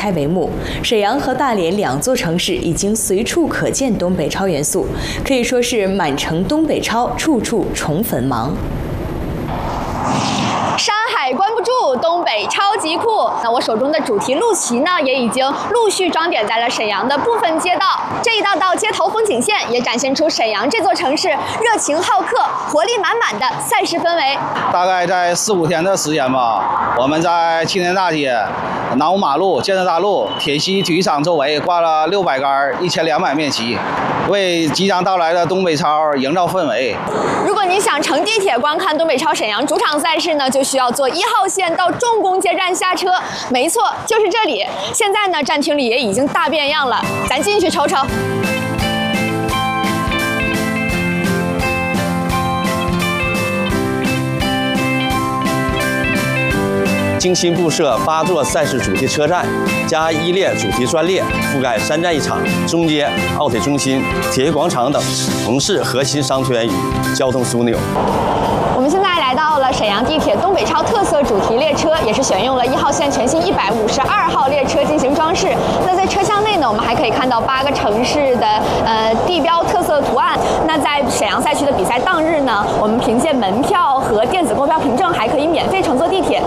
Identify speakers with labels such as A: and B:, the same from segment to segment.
A: 开帷幕。沈阳和大连两座城市已经随处可见东北超元素，可以说是满城东北超，处处宠粉芒。
B: 山海关不住，东北超级酷。那我手中的主题路旗呢，也已经陆续装点在了沈阳的部分街道。这一道道街头风景线也展现出沈阳这座城市热情好客、活力满满的赛事氛围。
C: 大概在4、5天的时间吧，我们在青年大街、南五马路、建设大路、铁西体育场周围挂了600杆1200面旗，为即将到来的东北超营造氛围。
B: 如果你想乘地铁观看东北超沈阳主场赛事呢，就需要坐1号线到重工街站下车。没错，就是这里。现在呢，站厅里也已经大变样了，咱进去瞅瞅。
D: 精心布设8座赛事主题车站，加1列主题专列，覆盖3站1场、中街、奥体中心、铁艺广场等城市核心商圈与交通枢纽。
B: 我们现在来到了沈阳地铁东北超特色主题列车，也是选用了1号线全新152号列车进行装饰。那在车厢内呢，我们还可以看到8个城市的地标特色图案。那在沈阳赛区的比赛当日呢，我们凭借门票和电子购票凭证，还可以免费乘坐地铁。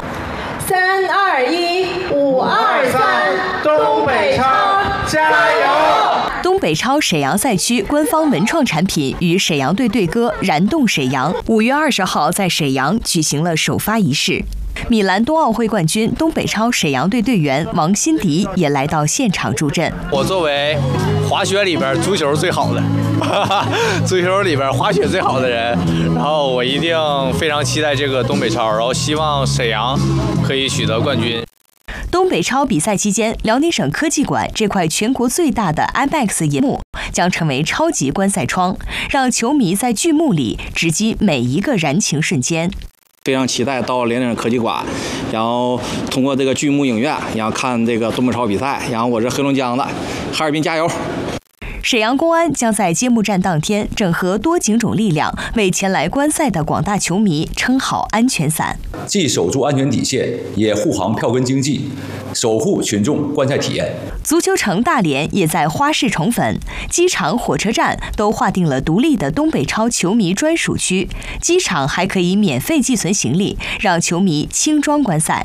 E: 3、2、1、5、2、3，东北超加油！
A: 东北超沈阳赛区官方文创产品与沈阳队队歌燃动沈阳5月20号在沈阳举行了首发仪式。米兰冬奥会冠军东北超沈阳队队员王欣迪也来到现场助阵。
F: 我作为滑雪里边足球最好的，足球里边滑雪最好的人，然后我一定非常期待这个东北超，然后希望沈阳可以取得冠军。
A: 东北超比赛期间，辽宁省科技馆这块全国最大的 IMAX 银幕将成为超级观赛窗，让球迷在剧目里直击每一个燃情瞬间。
G: 非常期待到辽宁省科技馆，然后通过这个剧目影院，然后看这个东北超比赛。然后我是黑龙江的，哈尔滨加油！
A: 沈阳公安将在揭幕战当天整合多警种力量，为前来观赛的广大球迷撑好安全伞，
H: 既守住安全底线，也护航票根经济，守护群众观赛体验。
A: 足球城大连也在花式宠粉，机场、火车站都划定了独立的东北超球迷专属区，机场还可以免费寄存行李，让球迷轻装观赛。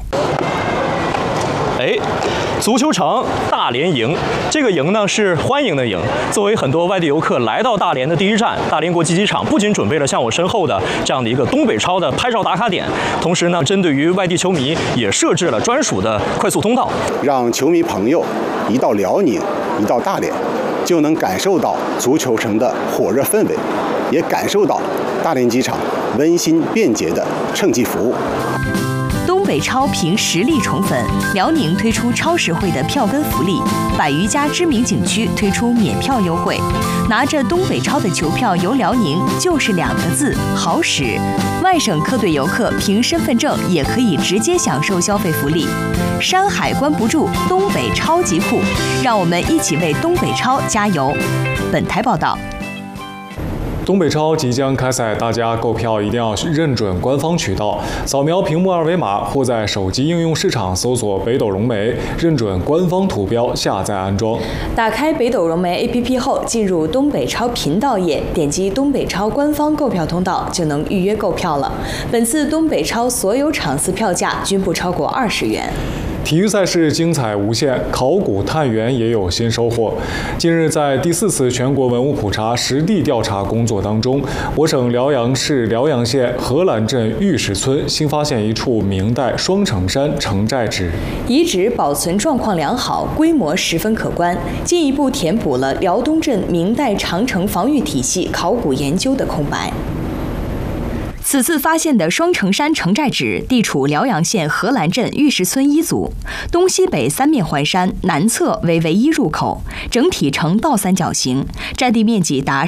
I: 足球城大连营，这个营呢是欢迎的营。作为很多外地游客来到大连的第一站，大连国际机场不仅准备了像我身后的这样的一个东北超的拍照打卡点，同时呢，针对于外地球迷也设置了专属的快速通道，
J: 让球迷朋友一到辽宁，一到大连，就能感受到足球城的火热氛围，也感受到大连机场温馨便捷的乘机服务。
A: 东北超凭实力宠粉，辽宁推出超实惠的票根福利，100余家知名景区推出免票优惠。拿着东北超的球票游辽宁，就是2个字：好使。外省客队游客凭身份证也可以直接享受消费福利。山海关不住，东北超级酷，让我们一起为东北超加油。本台报道。
K: 东北超即将开赛，大家购票一定要认准官方渠道，扫描屏幕2维码或在手机应用市场搜索北斗融媒，认准官方图标下载安装。
A: 打开北斗融媒 APP 后，进入东北超频道页，点击东北超官方购票通道就能预约购票了。本次东北超所有场次票价均不超过20元。
K: 体育赛事精彩无限，考古探源也有新收获。近日，在第4次全国文物普查实地调查工作当中，我省辽阳市辽阳县荷兰镇玉石村新发现一处明代双城山城寨址，
A: 遗址保存状况良好，规模十分可观，进一步填补了辽东镇明代长城防御体系考古研究的空白。此次发现的双城山城寨址地处辽阳县荷兰镇玉石村一组，东西北3面环山，南侧为唯一入口，整体呈倒三角形，占地面积达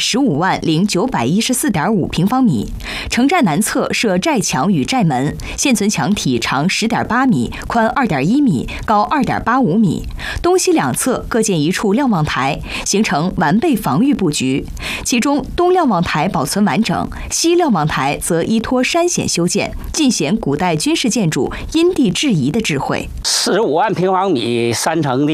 A: 150914.5平方米。城寨南侧设寨墙与寨门，现存墙体长10.8米，宽2.1米，高2.85米，东西两侧各建一处瞭望台，形成完备防御布局。其中东瞭望台保存完整，西瞭望台则依托山险修建，尽显古代军事建筑因地制宜的智慧。
L: 45万平方米3层的